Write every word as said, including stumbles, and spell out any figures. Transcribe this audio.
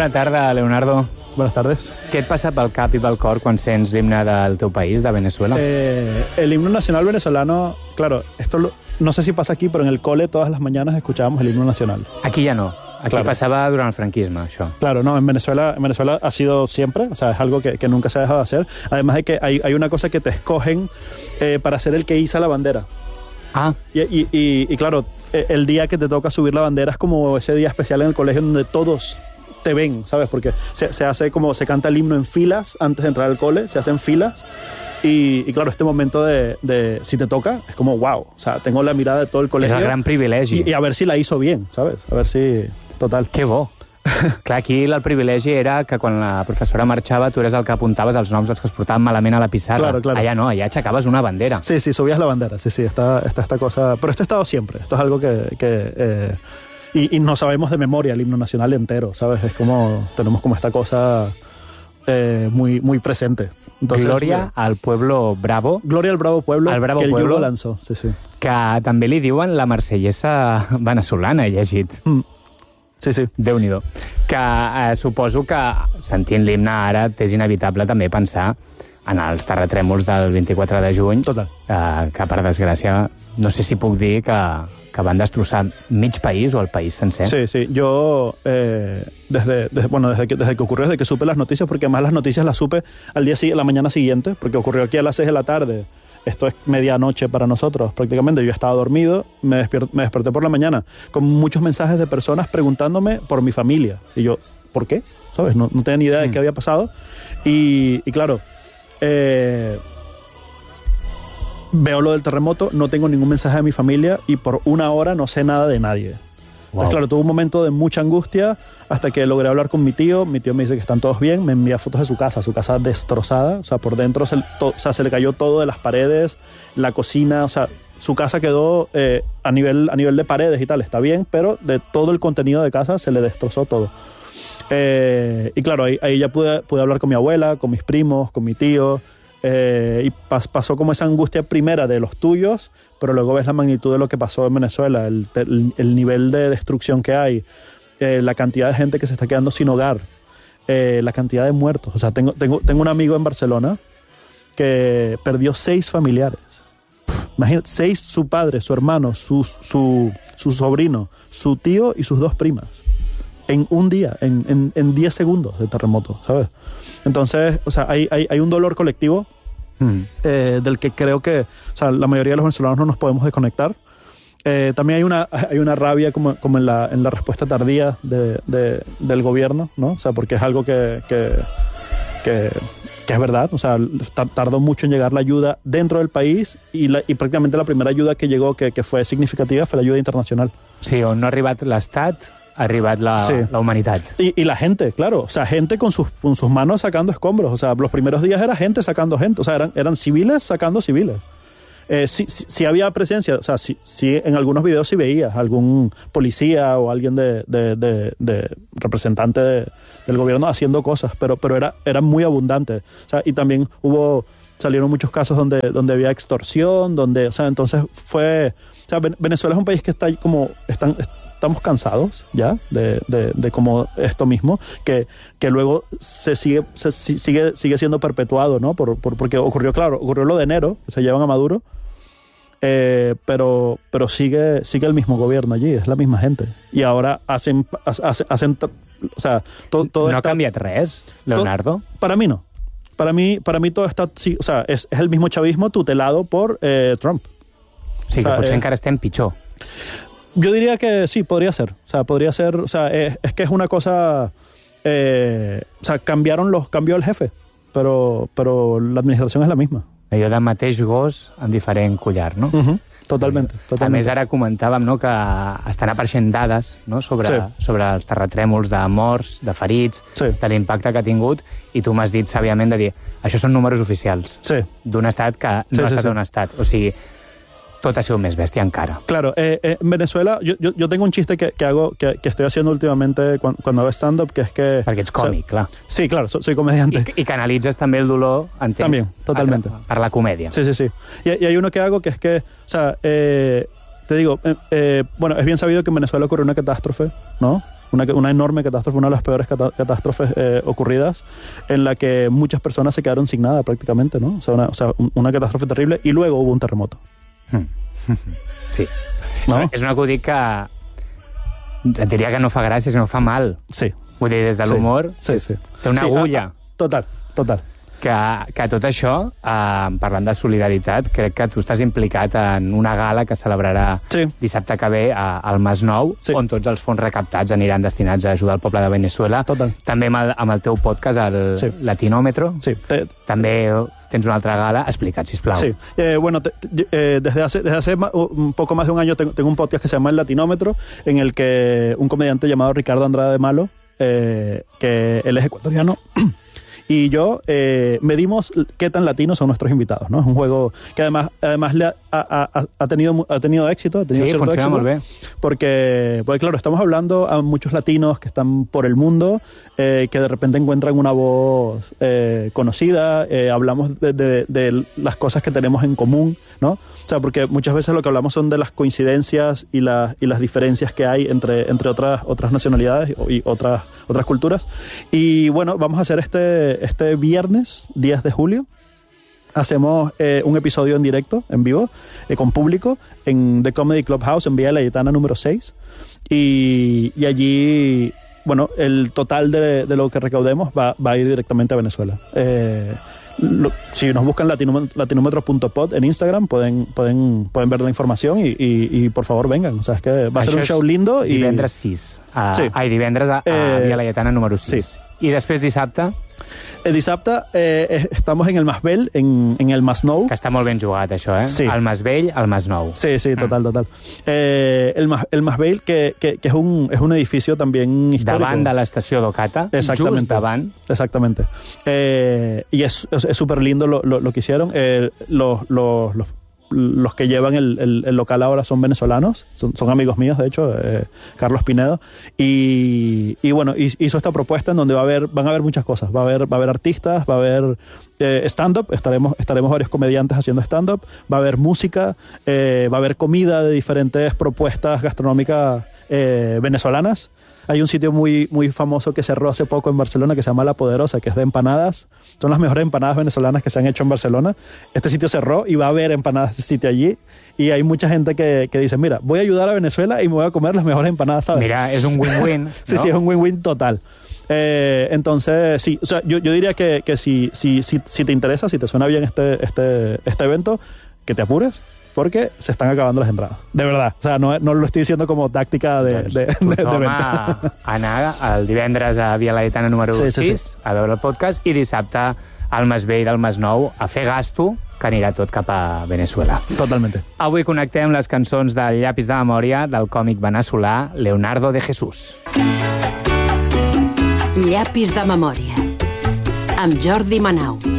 Bona tarda, Leonardo. Buenas tardes. ¿Qué et passa pel cap i pel cor quan sents l'himne del teu país, de Venezuela? Eh, el himno nacional venezolano, claro, esto lo, no sé si pasa aquí, pero en el cole todas las mañanas escuchábamos el himno nacional. Aquí ya no. Aquí claro. Pasaba durant el franquisme, això. Claro, no, en Venezuela, en Venezuela ha sido siempre, o sea, es algo que, que nunca se ha dejado de hacer. Además de que hay, hay una cosa que te escogen eh, para ser el que iza la bandera. Ah. Y, y, y, y claro, el día que te toca subir la bandera es como ese día especial en el colegio donde todos te ven, ¿sabes? Porque se, se hace como, se canta el himno en filas antes de entrar al cole, se hacen filas. Y, y claro, este momento de, de si te toca, es como wow, o sea, tengo la mirada de todo el colegio. És el gran privilegi. Y, y a ver si la hizo bien, ¿sabes? A ver si... Total. Que bo. Clar, aquí el privilegi era que quan la professora marxava tu eres el que apuntaves els noms dels que es portaven malament a la pissarra. Claro, claro. Allá no, allá aixecaves una bandera. Sí, sí, subías la bandera, sí, sí, está, está esta cosa... Pero esto ha estado siempre, esto es algo que... que eh, y, y no sabemos de memoria el himno nacional entero, ¿sabes? Es como... Tenemos como esta cosa eh, muy, muy presente. Entonces, Gloria al pueblo bravo. Gloria al bravo pueblo, al bravo que el pueblo, Yugo lanzó, sí, sí. Que també li diuen la marsellesa venezolana, he llegit. Mm. Sí, sí. Déu-n'hi-do. Que eh, suposo que, sentint l'himne ara, és inevitable també pensar en els terratrèmols del vint-i-quatre de juny. Total. Eh, que, per desgràcia, no sé si puc dir que, que van destrossar mig país o el país sencer. Sí, sí. Yo, eh, desde, desde, bueno, desde que, desde que ocurrió, desde que supe las noticias, porque además las noticias las supe al día la mañana siguiente, porque ocurrió aquí a las seis de la tarde. Esto es medianoche para nosotros, prácticamente. Yo estaba dormido, me, despier- me desperté por la mañana con muchos mensajes de personas preguntándome por mi familia. Y yo, ¿por qué? ¿Sabes? No, no tenía ni idea de mm. qué había pasado. Y, y claro, eh, veo lo del terremoto, no tengo ningún mensaje de mi familia y por una hora no sé nada de nadie. Wow. Entonces, claro, tuve un momento de mucha angustia hasta que logré hablar con mi tío. Mi tío me dice que están todos bien, me envía fotos de su casa, su casa destrozada, o sea, por dentro se, to, o sea, se le cayó todo de las paredes, la cocina, o sea, su casa quedó eh, a, nivel, a nivel de paredes y tal, está bien, pero de todo el contenido de casa se le destrozó todo. Eh, y claro, ahí, ahí ya pude, pude hablar con mi abuela, con mis primos, con mi tío. Eh, y pas, pasó como esa angustia primera de los tuyos, pero luego ves la magnitud de lo que pasó en Venezuela, el, el, el nivel de destrucción que hay, eh, la cantidad de gente que se está quedando sin hogar, eh, la cantidad de muertos. O sea, tengo, tengo, tengo un amigo en Barcelona que perdió seis familiares. Imagínate, seis, su padre, su hermano, su, su, su sobrino, su tío y sus dos primas. En un día, en, en, en diez segundos de terremoto, ¿sabes? Entonces, o sea, hay, hay, hay un dolor colectivo mm. eh, del que creo que, o sea, la mayoría de los venezolanos no nos podemos desconectar. Eh, también hay una, hay una rabia como, como en, la, en la respuesta tardía de, de, del gobierno, ¿no? O sea, porque es algo que, que, que, que es verdad, o sea, tardó mucho en llegar la ayuda dentro del país y, la, y prácticamente la primera ayuda que llegó, que, que fue significativa, fue la ayuda internacional. Sí, on no ha arribat l'Estat, ha arribat la, sí. la humanitat. Y, y la gente, claro, o sea, gente con sus, con sus manos sacando escombros, o sea, los primeros días era gente sacando gente, o sea, eran, eran civiles sacando civiles. Eh, sí, sí, sí había presencia, o sea, sí, sí en algunos videos sí veías algún policía o alguien de, de, de, de representante de, del gobierno haciendo cosas, pero, pero era, era muy abundante. O sea, y también hubo, salieron muchos casos donde, donde había extorsión, donde, o sea, entonces fue, o sea, Venezuela es un país que está ahí como, están, estamos cansados ya de, de, de como esto mismo, que, que luego se sigue, se sigue, sigue siendo perpetuado, ¿no? Por, por, porque ocurrió, claro, ocurrió lo de enero, que se llevan a Maduro, eh, pero, pero sigue, sigue el mismo gobierno allí, es la misma gente. Y ahora hacen, hacen, hacen o sea, todo, todo no está, ha canviat res, Leonardo? Todo, para mí no. Para mí, para mí todo está, sí, o sea, es, es el mismo chavismo tutelado por eh, Trump. Sí, que o sea, potser eh, encara estem pitjor. Yo diría que sí, podría ser. O sea, podría ser, o sea, es, es que es una cosa, eh, o sea, cambiaron los, cambió el jefe, pero, pero la administración es la misma. Allò de mateix gos en diferent collar, no? Uh-huh. Totalmente, totalmente. A més, ara comentàvem, no, que estan apareixent dades, no, sobre, sí. sobre els terratrèmols de morts, de ferits, sí. de l'impacte que ha tingut, i tu m'has dit sàviament de dir, això són números oficials sí. d'un estat que no sí, ha sí, estat sí. un estat. O sigui, tot ha sido més bèstia encara. Claro, eh, eh, en Venezuela, yo, yo, yo tengo un chiste que, que hago, que, que estoy haciendo últimamente cuando, cuando hago stand-up, que es que... Perquè ets còmic, o sea, clar. Sí, claro, soy, soy comediante. I, I canalitzes també el dolor, entenc, También, totalmente. Per, per la comèdia. Sí, sí, sí. Y, y hay uno que hago que es que, o sea, eh, te digo, eh, eh, bueno, es bien sabido que en Venezuela ocurrió una catástrofe, ¿no? una, una enorme catástrofe, una de las peores cata catástrofes eh, ocurridas, en la que muchas personas se quedaron sin nada prácticamente, ¿no? O sea, una, o sea, una catástrofe terrible, y luego hubo un terremoto. Sí. No? És un acudit que et diria que no fa gràcia, sinó fa mal. Sí. Vull dir, des de l'humor, sí, sí, sí. té una sí, agulla. A, a, total, total. Que, que tot això, eh, parlant de solidaritat, crec que tu estàs implicat en una gala que celebrarà sí. dissabte que ve a, al Masnou, sí. on tots els fons recaptats aniran destinats a ajudar el poble de Venezuela. Total. També amb el, amb el teu podcast, el sí. Latinómetro. Sí. Te... També tens una altra gala. Explica't, sisplau. Sí. Eh, bueno, te, eh, desde hace, desde hace un poco más de un año tengo, tengo un podcast que se llama El Latinómetro, en el que un comediante llamado Ricardo Andrade Malo, eh, que él es ecuatoriano, y yo eh, medimos qué tan latinos son nuestros invitados, ¿no? Es un juego que además, además le ha, ha, ha, tenido, ha tenido éxito, ha tenido sí, cierto éxito. Muy bien. Porque, porque, claro, estamos hablando a muchos latinos que están por el mundo, eh, que de repente encuentran una voz eh, conocida, eh, hablamos de, de, de las cosas que tenemos en común, ¿no? O sea, porque muchas veces lo que hablamos son de las coincidencias y, la, y las diferencias que hay entre, entre otras, otras nacionalidades y otras, otras culturas. Y bueno, vamos a hacer este, este viernes, diez de julio, hacemos eh, un episodio en directo, en vivo, eh, con público, en The Comedy Clubhouse, en Vía Leyetana número seis. Y, y allí, bueno, el total de, de lo que recaudemos va, va a ir directamente a Venezuela. Eh, Lo, si nos buscan latinómetro punto pod en Instagram pueden, pueden, pueden ver la información y, y, y por favor vengan, o sea, es que va a Això ser un show lindo i... divendres sis a, sí. ai, divendres a, a eh, Via Laietana número sis sí. I després dissabte el dissabte eh, estamos en el Masvell, en, en el Masnou, que està molt ben jugat això, eh? Sí. El Masvell, el Masnou. Sí, sí, total, total. Eh, el, el Masvell, que, que, que es, un, es un edificio también histórico. Davant de l'estació d'Ocata, just davant. Exactamente. Eh, y es súper lindo lo, lo, lo que hicieron. Eh, los, los, los, los que llevan el, el, el local ahora son venezolanos, son, son amigos míos, de hecho, eh, Carlos Pinedo. Y, y bueno, hizo esta propuesta en donde va a haber, van a haber muchas cosas. Va a haber, va a haber artistas, va a haber eh, stand-up, estaremos, estaremos varios comediantes haciendo stand-up, va a haber música, eh, va a haber comida de diferentes propuestas gastronómicas eh, venezolanas. Hay un sitio muy, muy famoso que cerró hace poco en Barcelona que se llama La Poderosa, que es de empanadas. Son las mejores empanadas venezolanas que se han hecho en Barcelona. Este sitio cerró y va a haber empanadas de este sitio allí. Y hay mucha gente que, que dice, mira, voy a ayudar a Venezuela y me voy a comer las mejores empanadas, ¿sabes? Mira, es un win-win, ¿no? Sí, sí, es un win-win total. Eh, entonces, sí, o sea, yo, yo diría que, que si, si, si, si te interesa, si te suena bien este, este, este evento, que te apures, porque se están acabando las entradas. De verdad. O sea, no, no lo estoy diciendo como táctica de, doncs, de, de, de venta. A anar el divendres a Via Laietana número sí, sí, sis, sí. a veure el podcast, i dissabte al Masvell del Masnou a fer gasto, que anirà tot cap a Venezuela. Totalmente. Avui connectem les cançons del Llapis de Memòria del còmic veneçolà Leonardo de Jesús. Llapis de Memòria amb Jordi Manau.